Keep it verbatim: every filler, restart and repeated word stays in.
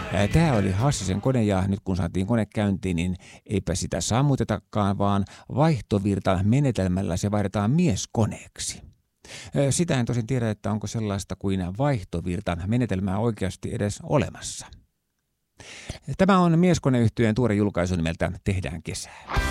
Tämä oli Hassisen kone ja nyt kun saatiin kone käyntiin, niin eipä sitä sammutetakaan, vaan vaihtovirta menetelmällä se vaihdetaan mieskoneeksi. Sitä en tosin tiedä, että onko sellaista kuin vaihtovirta menetelmää oikeasti edes olemassa. Tämä on Mieskoneyhtyeen tuore julkaisu nimeltä Tehdään kesää.